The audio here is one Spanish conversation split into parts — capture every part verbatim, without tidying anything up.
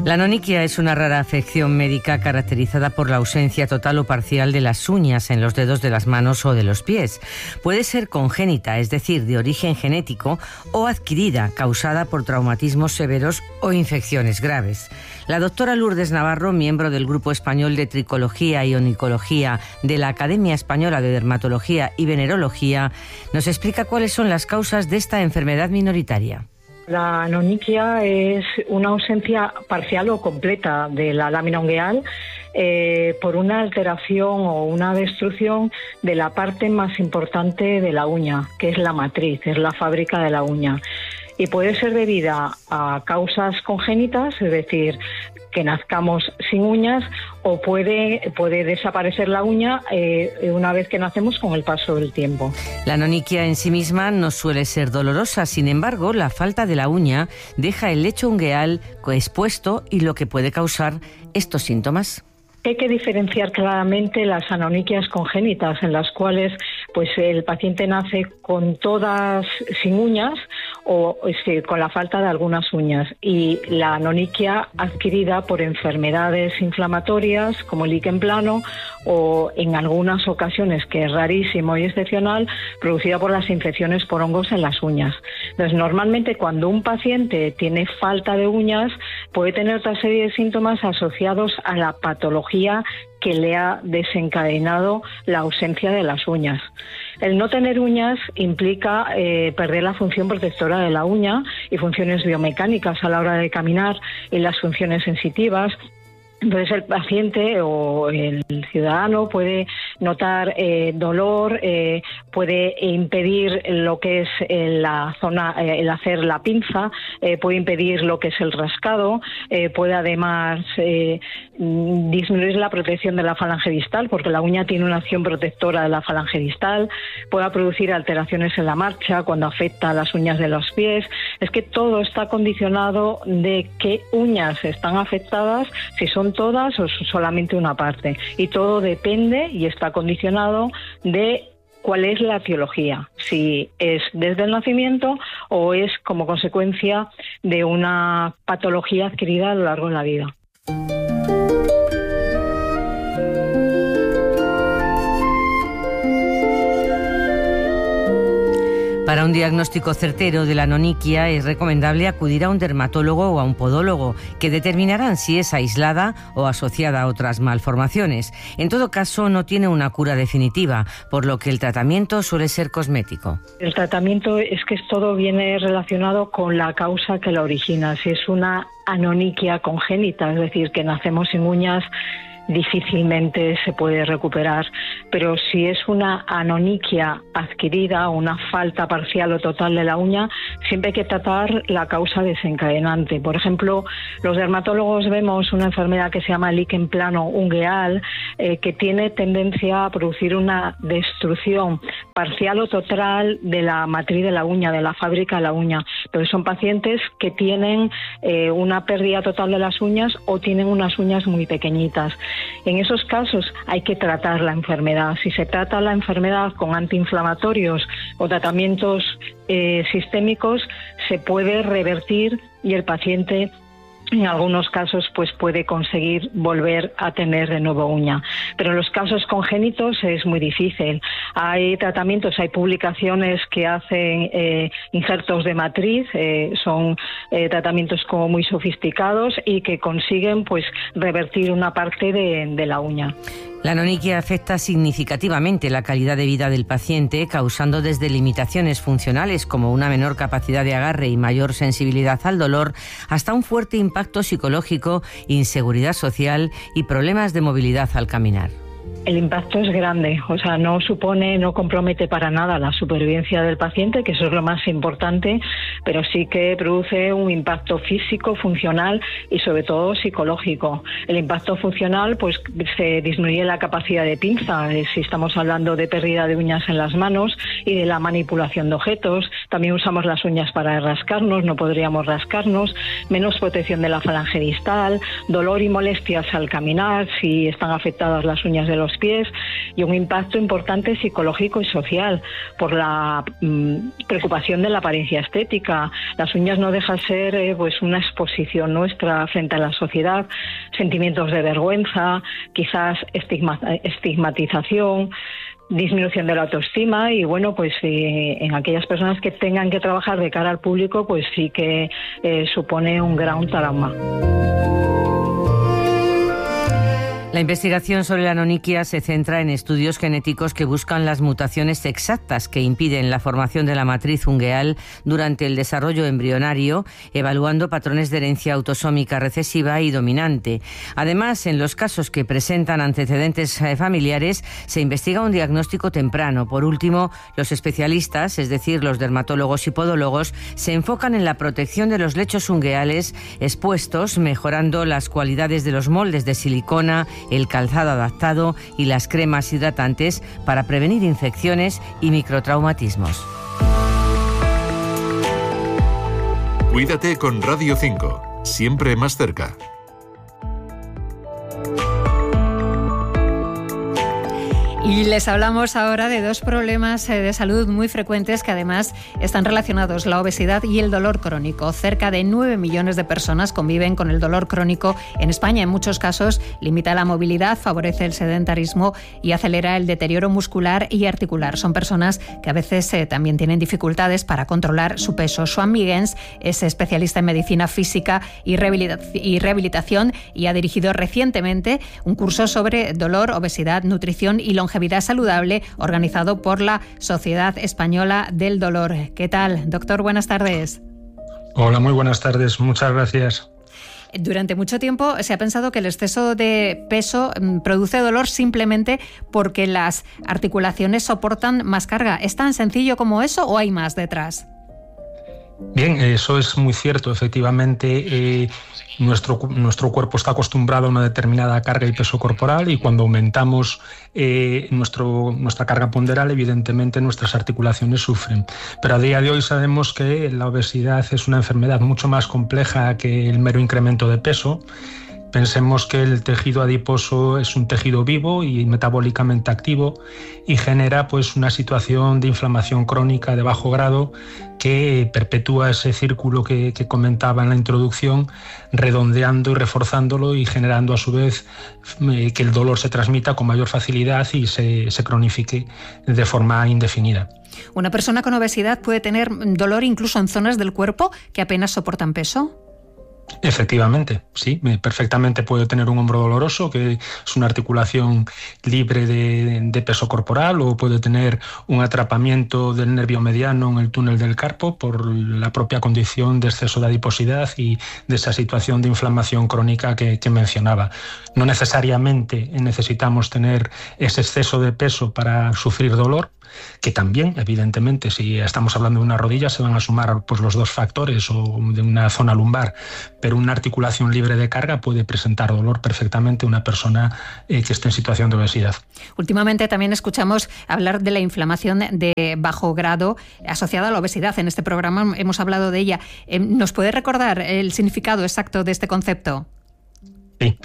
La anonyquia es una rara afección médica caracterizada por la ausencia total o parcial de las uñas en los dedos de las manos o de los pies. Puede ser congénita, es decir, de origen genético, o adquirida, causada por traumatismos severos o infecciones graves. La doctora Lourdes Navarro, miembro del Grupo Español de Tricología y Onicología de la Academia Española de Dermatología y Venerología, nos explica cuáles son las causas de esta enfermedad minoritaria. La anonyquia es una ausencia parcial o completa de la lámina ungueal eh, por una alteración o una destrucción de la parte más importante de la uña, que es la matriz, es la fábrica de la uña. Y puede ser debida a causas congénitas, es decir, que nazcamos sin uñas, o puede, puede desaparecer la uña eh, una vez que nacemos con el paso del tiempo. La anonyquia en sí misma no suele ser dolorosa, sin embargo, la falta de la uña deja el lecho ungueal expuesto y lo que puede causar estos síntomas. Hay que diferenciar claramente las anonyquias congénitas, en las cuales pues el paciente nace con todas sin uñas o este, con la falta de algunas uñas, y la anonyquia adquirida por enfermedades inflamatorias como el líquen plano, o en algunas ocasiones, que es rarísimo y excepcional, producida por las infecciones por hongos en las uñas. Entonces, normalmente cuando un paciente tiene falta de uñas, puede tener otra serie de síntomas asociados a la patología que le ha desencadenado la ausencia de las uñas. El no tener uñas implica eh, perder la función protectora de la uña y funciones biomecánicas a la hora de caminar, y las funciones sensitivas. Entonces el paciente o el ciudadano puede notar eh, dolor, eh, puede impedir lo que es eh, la zona, eh, el hacer la pinza, eh, puede impedir lo que es el rascado, eh, puede además eh, disminuir la protección de la falange distal, porque la uña tiene una acción protectora de la falange distal, puede producir alteraciones en la marcha cuando afecta a las uñas de los pies. Es que todo está condicionado de qué uñas están afectadas, si son todas o solamente una parte, y todo depende y está condicionado de cuál es la etiología, si es desde el nacimiento o es como consecuencia de una patología adquirida a lo largo de la vida. Para un diagnóstico certero de la anonyquia es recomendable acudir a un dermatólogo o a un podólogo, que determinarán si es aislada o asociada a otras malformaciones. En todo caso, no tiene una cura definitiva, por lo que el tratamiento suele ser cosmético. El tratamiento es que todo viene relacionado con la causa que la origina. Si es una anonyquia congénita, es decir, que nacemos sin uñas, difícilmente se puede recuperar, pero si es una anonyquia adquirida, una falta parcial o total de la uña, siempre hay que tratar la causa desencadenante. Por ejemplo, los dermatólogos vemos una enfermedad que se llama líquen plano ungueal, eh, que tiene tendencia a producir una destrucción parcial o total de la matriz de la uña, de la fábrica de la uña, pero son pacientes que tienen eh, una pérdida total de las uñas o tienen unas uñas muy pequeñitas. En esos casos hay que tratar la enfermedad. Si se trata la enfermedad con antiinflamatorios o tratamientos eh, sistémicos, se puede revertir y el paciente en algunos casos pues puede conseguir volver a tener de nuevo uña. Pero en los casos congénitos es muy difícil. Hay tratamientos, hay publicaciones que hacen eh, injertos de matriz, eh, son eh, tratamientos como muy sofisticados y que consiguen pues revertir una parte de, de la uña. La anonyquia afecta significativamente la calidad de vida del paciente, causando desde limitaciones funcionales como una menor capacidad de agarre y mayor sensibilidad al dolor, hasta un fuerte impacto psicológico, inseguridad social y problemas de movilidad al caminar. El impacto es grande, o sea, no supone, no compromete para nada la supervivencia del paciente, que eso es lo más importante, pero sí que produce un impacto físico, funcional y sobre todo psicológico. El impacto funcional, pues se disminuye la capacidad de pinza, si estamos hablando de pérdida de uñas en las manos y de la manipulación de objetos. También usamos las uñas para rascarnos, no podríamos rascarnos, menos protección de la falange distal, dolor y molestias al caminar, si están afectadas las uñas de de los pies, y un impacto importante psicológico y social por la mmm, preocupación de la apariencia estética. Las uñas no dejan de ser eh, pues una exposición nuestra frente a la sociedad, sentimientos de vergüenza, quizás estigma, estigmatización, disminución de la autoestima, y bueno, pues eh, en aquellas personas que tengan que trabajar de cara al público, pues sí que eh, supone un gran trauma. La investigación sobre la anonyquia se centra en estudios genéticos que buscan las mutaciones exactas que impiden la formación de la matriz ungueal durante el desarrollo embrionario, evaluando patrones de herencia autosómica recesiva y dominante. Además, en los casos que presentan antecedentes familiares, se investiga un diagnóstico temprano. Por último, los especialistas, es decir, los dermatólogos y podólogos, se enfocan en la protección de los lechos ungueales expuestos, mejorando las cualidades de los moldes de silicona, el calzado adaptado y las cremas hidratantes para prevenir infecciones y microtraumatismos. Cuídate con Radio cinco, siempre más cerca. Y les hablamos ahora de dos problemas de salud muy frecuentes que además están relacionados, la obesidad y el dolor crónico. Cerca de nueve millones de personas conviven con el dolor crónico en España. En muchos casos limita la movilidad, favorece el sedentarismo y acelera el deterioro muscular y articular. Son personas que a veces eh, también tienen dificultades para controlar su peso. Joan Miguens es especialista en medicina física y rehabilitación y ha dirigido recientemente un curso sobre dolor, obesidad, nutrición y longevidad saludable organizado por la Sociedad Española del Dolor. ¿Qué tal, doctor? Buenas tardes. Hola, muy buenas tardes. Muchas gracias. Durante mucho tiempo se ha pensado que el exceso de peso produce dolor simplemente porque las articulaciones soportan más carga. ¿Es tan sencillo como eso o hay más detrás? Bien, eso es muy cierto. Efectivamente, eh, nuestro, nuestro cuerpo está acostumbrado a una determinada carga y peso corporal, y cuando aumentamos eh, nuestro, nuestra carga ponderal, evidentemente nuestras articulaciones sufren. Pero a día de hoy sabemos que la obesidad es una enfermedad mucho más compleja que el mero incremento de peso. Pensemos que el tejido adiposo es un tejido vivo y metabólicamente activo y genera pues una situación de inflamación crónica de bajo grado que perpetúa ese círculo que, que comentaba en la introducción, redondeando y reforzándolo y generando a su vez eh, que el dolor se transmita con mayor facilidad y se, se cronifique de forma indefinida. ¿Una persona con obesidad puede tener dolor incluso en zonas del cuerpo que apenas soportan peso? Efectivamente, sí, perfectamente puede tener un hombro doloroso, que es una articulación libre de, de peso corporal, o puede tener un atrapamiento del nervio mediano en el túnel del carpo por la propia condición de exceso de adiposidad y de esa situación de inflamación crónica que, que mencionaba. No necesariamente necesitamos tener ese exceso de peso para sufrir dolor, que también, evidentemente, si estamos hablando de una rodilla, se van a sumar pues, los dos factores, o de una zona lumbar, pero una articulación libre de carga puede presentar dolor perfectamente una persona eh, que esté en situación de obesidad. Últimamente también escuchamos hablar de la inflamación de bajo grado asociada a la obesidad. En este programa hemos hablado de ella. ¿Nos puede recordar el significado exacto de este concepto? Sí.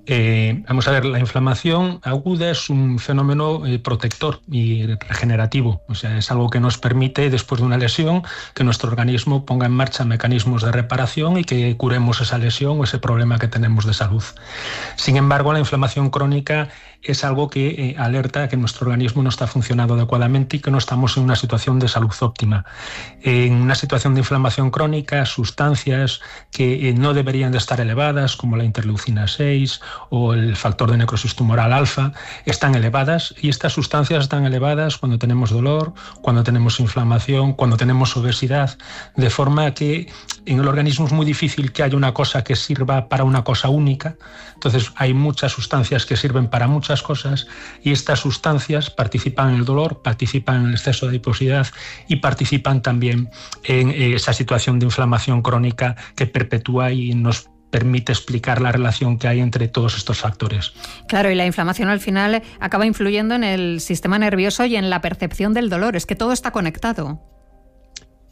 Eh, vamos a ver, la inflamación aguda es un fenómeno eh, protector y regenerativo, o sea, es algo que nos permite, después de una lesión, que nuestro organismo ponga en marcha mecanismos de reparación y que curemos esa lesión o ese problema que tenemos de salud. Sin embargo, la inflamación crónica es algo que eh, alerta que nuestro organismo no está funcionando adecuadamente y que no estamos en una situación de salud óptima. En una situación de inflamación crónica, sustancias que eh, no deberían de estar elevadas, como la interleucina seis o el factor de necrosis tumoral alfa, están elevadas, y estas sustancias están elevadas cuando tenemos dolor, cuando tenemos inflamación, cuando tenemos obesidad, de forma que en el organismo es muy difícil que haya una cosa que sirva para una cosa única. Entonces hay muchas sustancias que sirven para muchas cosas, y estas sustancias participan en el dolor, participan en el exceso de adiposidad y participan también en esa situación de inflamación crónica que perpetúa y nos permite explicar la relación que hay entre todos estos factores. Claro, y la inflamación al final acaba influyendo en el sistema nervioso y en la percepción del dolor. Es que todo está conectado.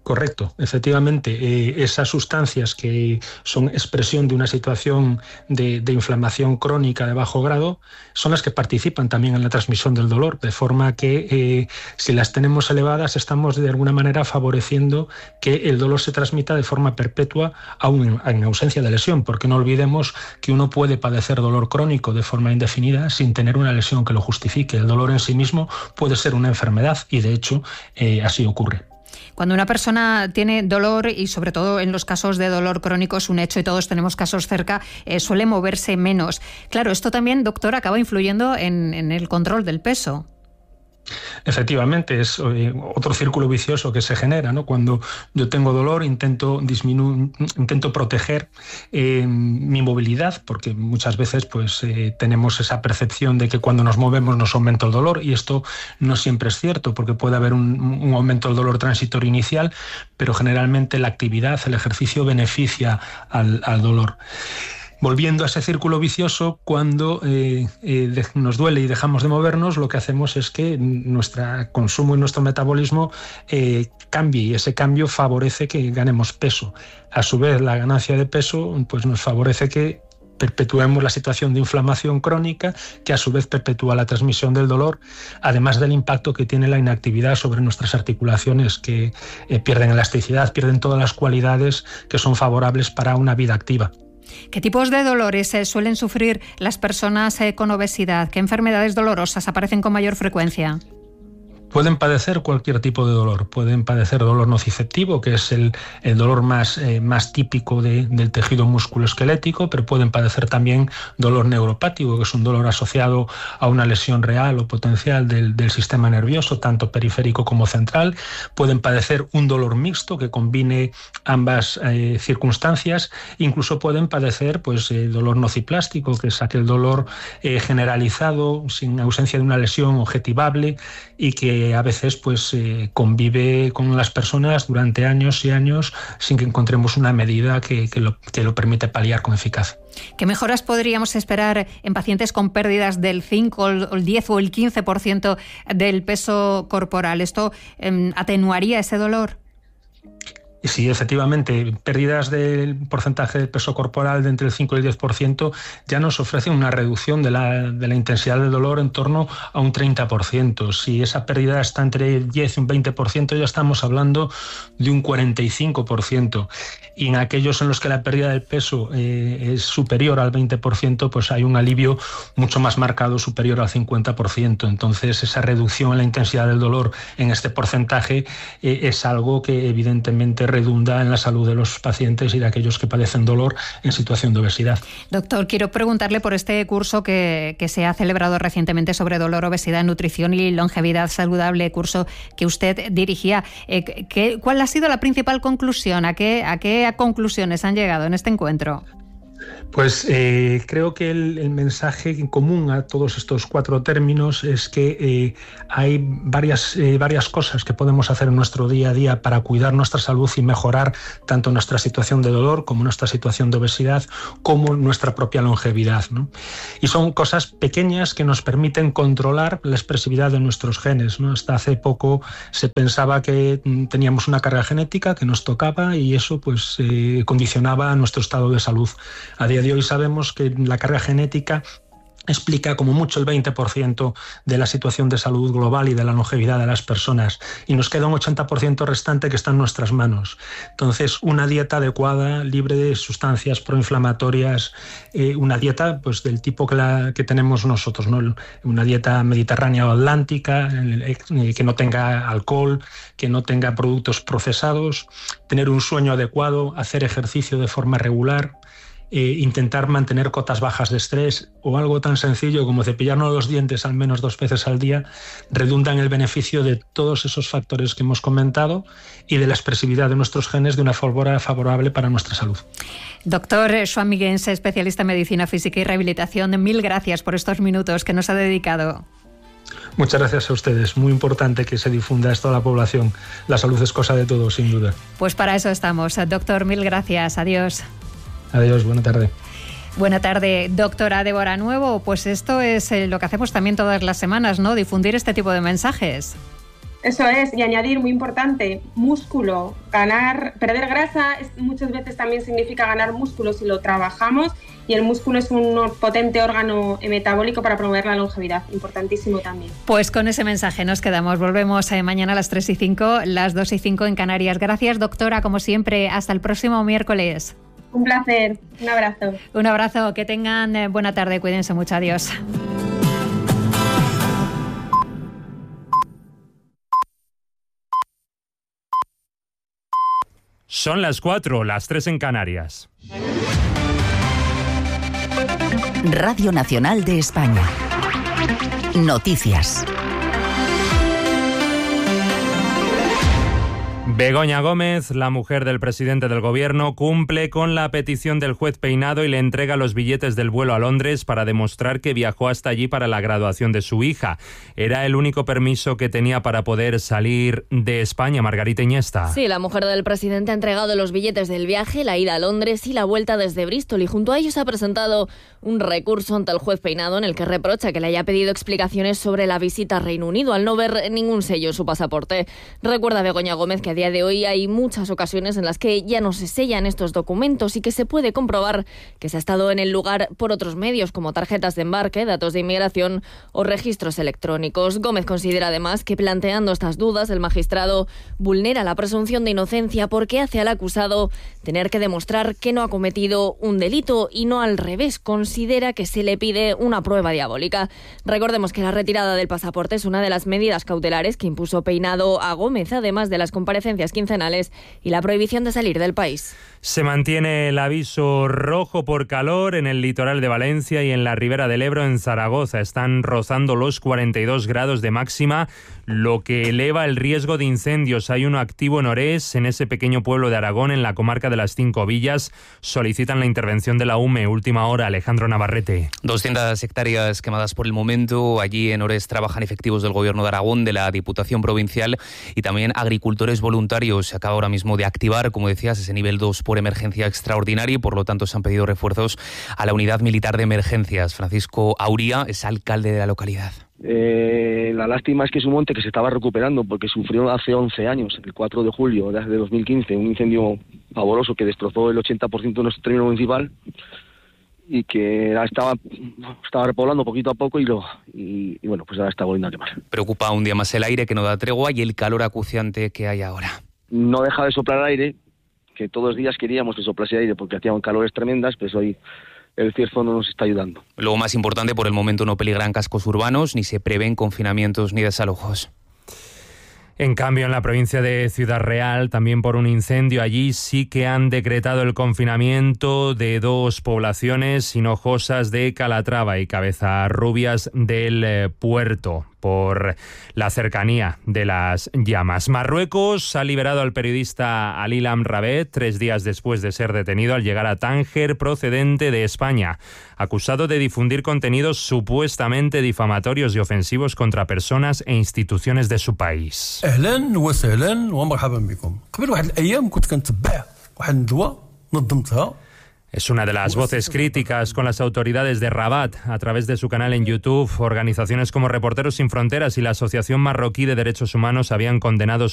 Correcto, efectivamente, eh, esas sustancias que son expresión de una situación de, de inflamación crónica de bajo grado son las que participan también en la transmisión del dolor, de forma que eh, si las tenemos elevadas estamos de alguna manera favoreciendo que el dolor se transmita de forma perpetua aún en, en ausencia de lesión, porque no olvidemos que uno puede padecer dolor crónico de forma indefinida sin tener una lesión que lo justifique. El dolor en sí mismo puede ser una enfermedad y de hecho eh, así ocurre. Cuando una persona tiene dolor, y sobre todo en los casos de dolor crónico es un hecho y todos tenemos casos cerca, eh, suele moverse menos. Claro, esto también, doctor, acaba influyendo en, en el control del peso. Efectivamente, es eh, otro círculo vicioso que se genera, ¿no? Cuando yo tengo dolor, intento disminuir, intento proteger eh, mi movilidad, porque muchas veces pues eh, tenemos esa percepción de que cuando nos movemos nos aumenta el dolor, y esto no siempre es cierto, porque puede haber un, un aumento del dolor transitorio inicial, pero generalmente la actividad, el ejercicio beneficia al, al dolor. Volviendo a ese círculo vicioso, cuando eh, eh, de, nos duele y dejamos de movernos, lo que hacemos es que nuestro consumo y nuestro metabolismo eh, cambie, y ese cambio favorece que ganemos peso. A su vez, la ganancia de peso pues nos favorece que perpetuemos la situación de inflamación crónica, que a su vez perpetúa la transmisión del dolor, además del impacto que tiene la inactividad sobre nuestras articulaciones, que eh, pierden elasticidad, pierden todas las cualidades que son favorables para una vida activa. ¿Qué tipos de dolores eh, suelen sufrir las personas eh, con obesidad? ¿Qué enfermedades dolorosas aparecen con mayor frecuencia? Pueden padecer cualquier tipo de dolor. Pueden padecer dolor nociceptivo, que es el, el dolor más, eh, más típico de, del tejido musculoesquelético, pero pueden padecer también dolor neuropático, que es un dolor asociado a una lesión real o potencial del, del sistema nervioso, tanto periférico como central. Pueden padecer un dolor mixto que combine ambas eh, circunstancias. Incluso pueden padecer pues, eh, dolor nociplástico, que es aquel dolor eh, generalizado, sin ausencia de una lesión objetivable, y que a veces pues eh, convive con las personas durante años y años sin que encontremos una medida que, que, lo, que lo permite paliar con eficacia. ¿Qué mejoras podríamos esperar en pacientes con pérdidas del cinco, el diez o el quince por ciento del peso corporal? ¿Esto eh, atenuaría ese dolor? Sí, efectivamente, pérdidas del porcentaje de peso corporal de entre el cinco y el diez por ciento ya nos ofrecen una reducción de la, de la intensidad del dolor en torno a un treinta por ciento. Si esa pérdida está entre el diez y un veinte por ciento, ya estamos hablando de un cuarenta y cinco por ciento. Y en aquellos en los que la pérdida del peso eh, es superior al veinte por ciento, pues hay un alivio mucho más marcado, superior al cincuenta por ciento. Entonces, esa reducción en la intensidad del dolor en este porcentaje eh, es algo que evidentemente redunda en la salud de los pacientes y de aquellos que padecen dolor en situación de obesidad. Doctor, quiero preguntarle por este curso que, que se ha celebrado recientemente sobre dolor, obesidad, nutrición y longevidad saludable, curso que usted dirigía. Eh, ¿qué, ¿Cuál ha sido la principal conclusión? ¿A qué, a qué conclusiones han llegado en este encuentro? Pues eh, creo que el, el mensaje en común a todos estos cuatro términos es que eh, hay varias, eh, varias cosas que podemos hacer en nuestro día a día para cuidar nuestra salud y mejorar tanto nuestra situación de dolor como nuestra situación de obesidad, como nuestra propia longevidad, ¿no? Y son cosas pequeñas que nos permiten controlar la expresividad de nuestros genes, ¿no? Hasta hace poco se pensaba que teníamos una carga genética que nos tocaba y eso pues eh, condicionaba nuestro estado de salud. A día de hoy sabemos que la carga genética explica como mucho el veinte por ciento de la situación de salud global y de la longevidad de las personas, y nos queda un ochenta por ciento restante que está en nuestras manos. Entonces, una dieta adecuada, libre de sustancias proinflamatorias, eh, una dieta pues del tipo que, la, que tenemos nosotros, ¿no? Una dieta mediterránea o atlántica, eh, que no tenga alcohol, que no tenga productos procesados, tener un sueño adecuado, hacer ejercicio de forma regular, Eh, intentar mantener cotas bajas de estrés, o algo tan sencillo como cepillarnos los dientes al menos dos veces al día, redunda en el beneficio de todos esos factores que hemos comentado y de la expresividad de nuestros genes de una forma favorable para nuestra salud. Doctor Xoán Miguens, especialista en medicina física y rehabilitación, mil gracias por estos minutos que nos ha dedicado. Muchas gracias a ustedes. Muy importante que se difunda esto a la población. La salud es cosa de todos, sin duda. Pues para eso estamos. Doctor, mil gracias. Adiós. Adiós, buena tarde. Buena tarde, doctora Débora Nuevo. Pues esto es lo que hacemos también todas las semanas, ¿no? Difundir este tipo de mensajes. Eso es, y añadir, muy importante, músculo. Ganar, perder grasa es, muchas veces también significa ganar músculo si lo trabajamos, y el músculo es un potente órgano metabólico para promover la longevidad, importantísimo también. Pues con ese mensaje nos quedamos. Volvemos eh, mañana a las tres y cinco, las dos y cinco en Canarias. Gracias, doctora, como siempre. Hasta el próximo miércoles. Un placer, un abrazo. Un abrazo, que tengan eh, buena tarde, cuídense mucho, adiós. Son las cuatro, las tres en Canarias. Radio Nacional de España. Noticias. Begoña Gómez, la mujer del presidente del gobierno, cumple con la petición del juez Peinado y le entrega los billetes del vuelo a Londres para demostrar que viajó hasta allí para la graduación de su hija. Era el único permiso que tenía para poder salir de España. Margarita Iniesta. Sí, la mujer del presidente ha entregado los billetes del viaje, la ida a Londres y la vuelta desde Bristol, y junto a ellos ha presentado un recurso ante el juez Peinado en el que reprocha que le haya pedido explicaciones sobre la visita a Reino Unido al no ver ningún sello en su pasaporte. Recuerda Begoña Gómez que a día de hoy hay muchas ocasiones en las que ya no se sellan estos documentos y que se puede comprobar que se ha estado en el lugar por otros medios como tarjetas de embarque, datos de inmigración o registros electrónicos. Gómez considera además que planteando estas dudas el magistrado vulnera la presunción de inocencia porque hace al acusado tener que demostrar que no ha cometido un delito y no al revés. Considera que se le pide una prueba diabólica. Recordemos que la retirada del pasaporte es una de las medidas cautelares que impuso Peinado a Gómez, además de las comparecencias quincenales y la prohibición de salir del país. Se mantiene el aviso rojo por calor en el litoral de Valencia y en la ribera del Ebro en Zaragoza. Están rozando los cuarenta y dos grados de máxima, lo que eleva el riesgo de incendios. Hay uno activo en Orés, en ese pequeño pueblo de Aragón, en la comarca de las Cinco Villas. Solicitan la intervención de la U M E. Última hora, Alejandro Navarrete. doscientas hectáreas quemadas por el momento. Allí en Orés trabajan efectivos del Gobierno de Aragón, de la Diputación Provincial y también agricultores voluntarios. Se acaba ahora mismo de activar, como decías, ese nivel dos por emergencia extraordinaria y por lo tanto se han pedido refuerzos a la Unidad Militar de Emergencias. Francisco Auría es alcalde de la localidad. Eh, la lástima es que es un monte que se estaba recuperando porque sufrió hace once años, el cuatro de julio de dos mil quince, un incendio pavoroso que destrozó el ochenta por ciento de nuestro término municipal y que estaba, estaba repoblando poquito a poco y, lo, y, y bueno, pues ahora está volviendo a quemar. Preocupa un día más el aire que no da tregua y el calor acuciante que hay ahora. No deja de soplar aire, que todos los días queríamos que soplase aire porque hacían calores tremendas, pues hoy el cierzo no nos está ayudando. Lo más importante, por el momento no peligran cascos urbanos, ni se prevén confinamientos ni desalojos. En cambio, en la provincia de Ciudad Real, también por un incendio, allí sí que han decretado el confinamiento de dos poblaciones, Hinojosas de Calatrava y Cabezarrubias del eh, Puerto, por la cercanía de las llamas. Marruecos ha liberado al periodista Alilam Rabet tres días después de ser detenido al llegar a Tánger, procedente de España, acusado de difundir contenidos supuestamente difamatorios y ofensivos contra personas e instituciones de su país. أهلا وسهلا ومرحبا بكم. قبل واحد الأيام كنت كنتبع واحد الندوة نظمتها. Es una de las voces críticas con las autoridades de Rabat. A través de su canal en YouTube, organizaciones como Reporteros Sin Fronteras y la Asociación Marroquí de Derechos Humanos habían condenado